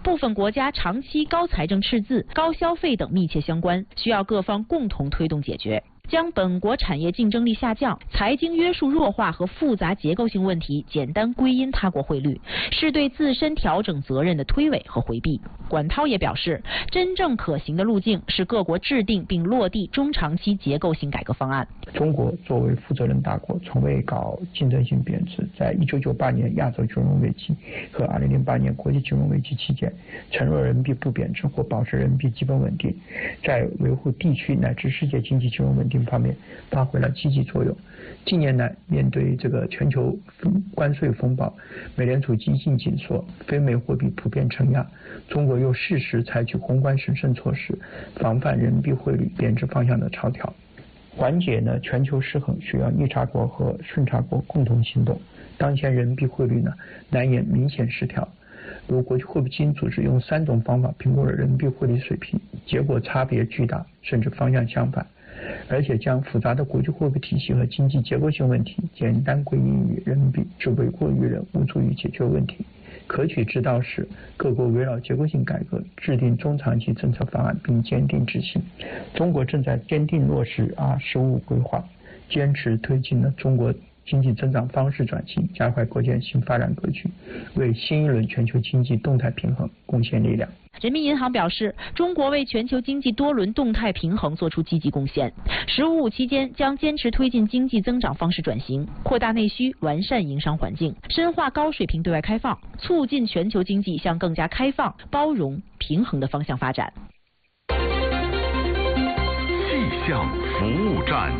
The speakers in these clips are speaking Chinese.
部分国家长期高财政赤字、高消费等密切相关，需要各方共同推动解决。将本国产业竞争力下降、财经约束弱化和复杂结构性问题简单归因他国汇率，是对自身调整责任的推诿和回避。管涛也表示，真正可行的路径是各国制定并落地中长期结构性改革方案。 中国作为负责任大国，从未搞竞争性贬值。在1998年亚洲金融危机和2008年国际金融危机期间，承诺人民币不贬值或保持人民币基本稳定，在维护地区乃至世界经济金融稳定方面发挥了积极作用。近年来，面对这个全球关税风暴，美联储激进紧缩，非美货币普遍承压，中国又适时采取宏观审慎措施，防范人民币汇率贬值方向的超调。缓解全球失衡需要逆差国和顺差国共同行动。当前人民币汇率难言明显失调。如国际货币基金组织用3种方法评估了人民币汇率水平，结果差别巨大，甚至方向相反。而且将复杂的国际货币体系和经济结构性问题简单归因于人民币，只诿过于人，无助于解决问题。可取之道是各国围绕结构性改革制定中长期政策方案并坚定执行。中国正在坚定落实15规划，坚持推进了中国经济增长方式转型，加快构建新发展格局，为新一轮全球经济动态平衡贡献力量。 人民银行表示，中国为全球经济多轮动态平衡作出积极贡献。“15+5”期间将坚持推进经济增长方式转型，扩大内需，完善营商环境，深化高水平对外开放，促进全球经济向更加开放、包容、平衡的方向发展。 气象服务站。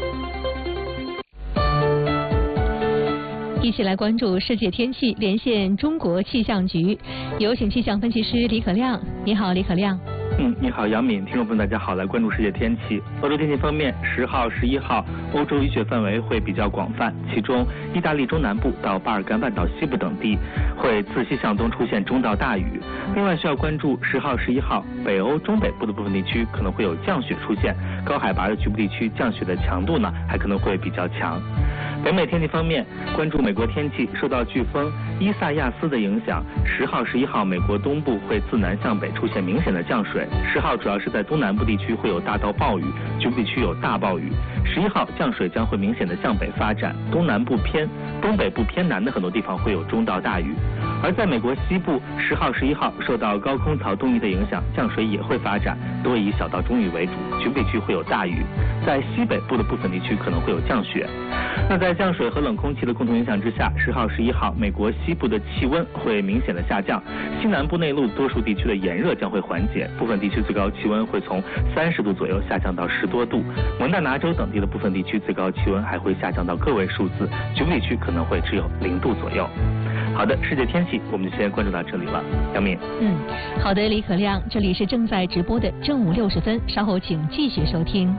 一起来关注世界天气，连线中国气象局，有请气象分析师李可亮。你好，李可亮。 你好，杨敏，听众朋友大家好，来关注世界天气。欧洲天气方面，10号、11号，欧洲雨雪范围会比较广泛，其中意大利中南部到巴尔干半岛西部等地会自西向东出现中到大雨。另外需要关注10号、11号，北欧中北部的部分地区可能会有降雪出现，高海拔的局部地区降雪的强度还可能会比较强。北美天气方面，关注美国天气，受到飓风伊萨亚斯的影响，10号、11号，美国东部会自南向北出现明显的降水。10号主要是在东南部地区会有大到暴雨，局部地区有大暴雨。11号降水将会明显的向北发展，东南部偏、东北部偏南的很多地方会有中到大雨。而在美国西部，10号、11号受到高空槽东移的影响，降水也会发展，多以小到中雨为主，局部地区会有大雨。在西北部的部分地区可能会有降雪。那在降水和冷空气的共同影响之下，10号、11号，美国西部的气温会明显的下降，西南部内陆多数地区的炎热将会缓解，部分地区最高气温会从30度左右下降到10多度。蒙大拿州等地的部分地区最高气温还会下降到个位数字，局部地区可能会只有0度左右。好的，世界天气我们就先关注到这里了。杨敏。 好的，李可亮，这里是正在直播的正午60分，稍后请继续收听。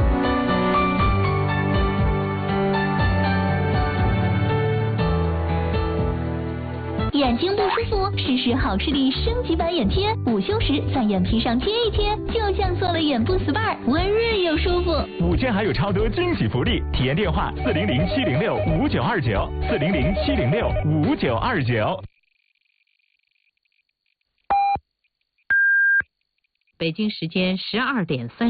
眼睛不舒服，试试好吃的升级版眼贴，午休时在眼皮上贴一贴，就像做了眼部 SPA， 温润又舒服。 5天还有超多惊喜福利，体验电话400-706-5929，400-706-5929。 北京时间12点3。